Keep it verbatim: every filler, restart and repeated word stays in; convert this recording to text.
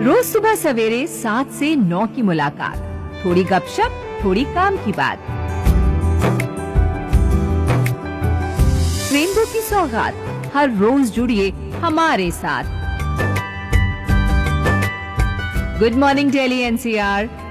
रोज सुबह सवेरे सात से नौ की मुलाकात, थोड़ी गपशप, थोड़ी काम की बात। रेनबो की सौगात, हर रोज जुड़िए हमारे साथ। Good morning Delhi N C R.